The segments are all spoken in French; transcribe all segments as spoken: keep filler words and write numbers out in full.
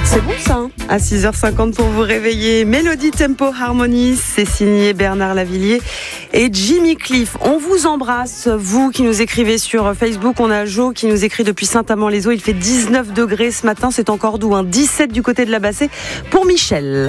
C'est bon ça, hein, à six heures cinquante pour vous réveiller. Mélodie, tempo, harmonie, c'est signé Bernard Lavilliers et Jimmy Cliff. On vous embrasse, vous qui nous écrivez sur Facebook. On a Jo qui nous écrit depuis Saint-Amand-les-Eaux. Il fait dix-neuf degrés ce matin, c'est encore doux, hein. dix-sept du côté de la Bassée pour Michel.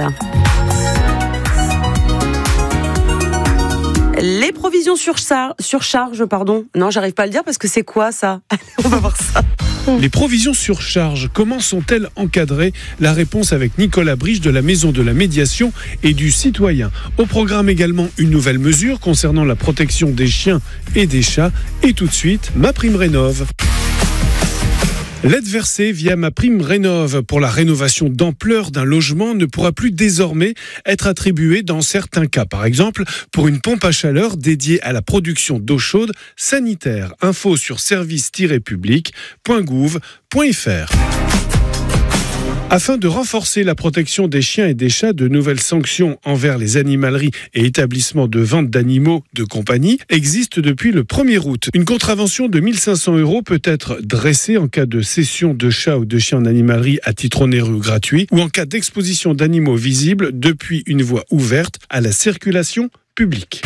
Les provisions surchar- surcharge, pardon. Non, j'arrive pas à le dire parce que c'est quoi ça ? On va voir ça. Les provisions surcharge, comment sont-elles encadrées ? La réponse avec Nicolas Briche de la Maison de la Médiation et du Citoyen. Au programme également une nouvelle mesure concernant la protection des chiens et des chats. Et tout de suite, Ma Prime Rénov'. L'aide versée via Ma Prime Rénov' pour la rénovation d'ampleur d'un logement ne pourra plus désormais être attribuée dans certains cas. Par exemple, pour une pompe à chaleur dédiée à la production d'eau chaude sanitaire. Info sur service tiret public point gouv point fr. Afin de renforcer la protection des chiens et des chats, de nouvelles sanctions envers les animaleries et établissements de vente d'animaux de compagnie existent depuis le premier août. Une contravention de mille cinq cents euros peut être dressée en cas de cession de chats ou de chiens en animalerie à titre onéreux ou gratuit, ou en cas d'exposition d'animaux visibles depuis une voie ouverte à la circulation publique.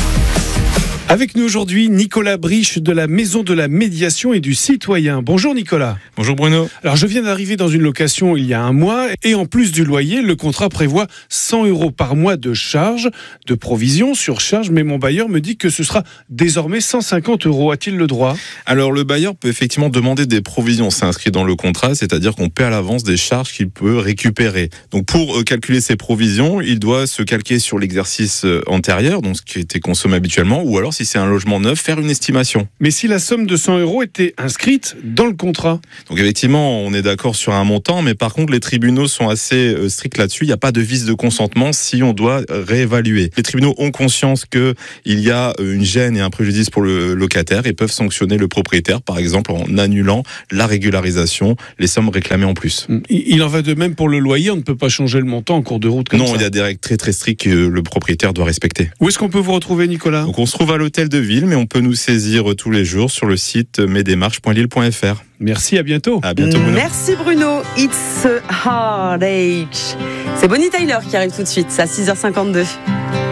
Avec nous aujourd'hui, Nicolas Briche de la Maison de la Médiation et du Citoyen. Bonjour Nicolas. Bonjour Bruno. Alors je viens d'arriver dans une location il y a un mois et en plus du loyer, le contrat prévoit cent euros par mois de charges, de provisions, surcharge, mais mon bailleur me dit que ce sera désormais cent cinquante euros. A-t-il le droit ? Alors le bailleur peut effectivement demander des provisions, c'est inscrit dans le contrat, c'est-à-dire qu'on paie à l'avance des charges qu'il peut récupérer. Donc pour calculer ces provisions, il doit se calquer sur l'exercice antérieur, donc ce qui était consommé habituellement, ou alors si c'est un logement neuf, faire une estimation. Mais si la somme de cent euros était inscrite dans le contrat ? Donc effectivement, on est d'accord sur un montant, mais par contre, les tribunaux sont assez stricts là-dessus. Il n'y a pas de vice de consentement si on doit réévaluer. Les tribunaux ont conscience qu'il y a une gêne et un préjudice pour le locataire et peuvent sanctionner le propriétaire, par exemple en annulant la régularisation, les sommes réclamées en plus. Il en va de même pour le loyer, on ne peut pas changer le montant en cours de route comme non, ça. Non, il y a des règles très très strictes que le propriétaire doit respecter. Où est-ce qu'on peut vous retrouver, Nicolas ? Donc on se trouve à l'hôtel de ville, mais on peut nous saisir tous les jours sur le site mesdémarches point lille point fr. Merci, à bientôt. À bientôt Bruno. Merci Bruno. It's a hard age. C'est Bonnie Tyler qui arrive tout de suite, à six heures cinquante-deux.